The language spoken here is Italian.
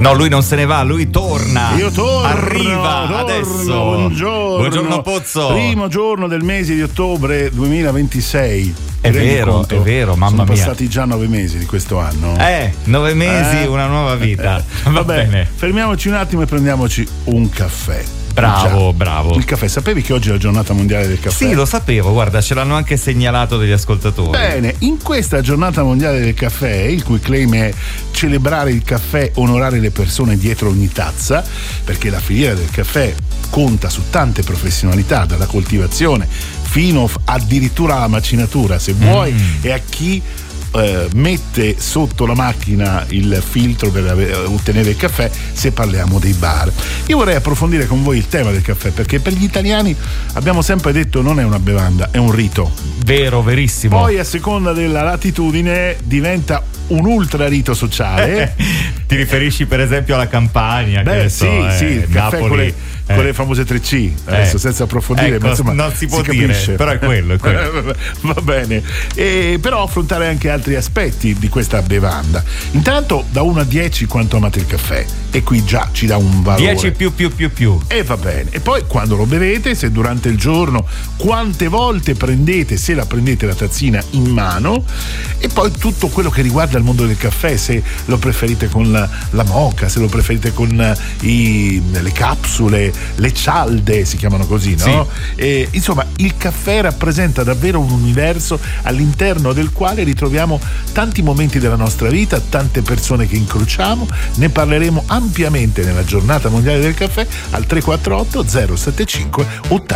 No, lui non se ne va, lui torna. Io torno. Adesso. Buongiorno Pozzo. Primo giorno del mese di ottobre 2026. È vero, mamma mia. Sono passati già 9 mesi di questo anno. 9 mesi, una nuova vita. Va bene. Fermiamoci un attimo e prendiamoci un caffè. Bravo. Il caffè, sapevi che oggi è la giornata mondiale del caffè? Sì, lo sapevo, guarda, ce l'hanno anche segnalato degli ascoltatori. Bene, in questa giornata mondiale del caffè, il cui claim è celebrare il caffè, onorare le persone dietro ogni tazza, perché la filiera del caffè conta su tante professionalità, dalla coltivazione fino addirittura alla macinatura, se vuoi, e a chi mette sotto la macchina il filtro per ottenere il caffè, se parliamo dei bar. Io vorrei approfondire con voi il tema del caffè, perché per gli italiani abbiamo sempre detto non è una bevanda, è un rito. Vero, verissimo. Poi a seconda della latitudine diventa un ultra rito sociale. Ti riferisci per esempio alla Campania? Sì, il caffè Napoli, con le famose 3C, adesso senza approfondire, ecco, ma insomma non si può dire, capisce. però è quello. Va bene, però affrontare anche altri aspetti di questa bevanda. Intanto da 1 a 10 quanto amate il caffè, e qui già ci dà un valore. 10 più. E va bene. E poi quando lo bevete, se durante il giorno, quante volte prendete, se la prendete la tazzina in mano, e poi tutto quello che riguarda il mondo del caffè, se lo preferite con la moka, se lo preferite con le capsule, le cialde si chiamano così, no? Sì. E, insomma, il caffè rappresenta davvero un universo all'interno del quale ritroviamo tanti momenti della nostra vita, tante persone che incrociamo. Ne parleremo ampiamente nella giornata mondiale del caffè al 348 075 80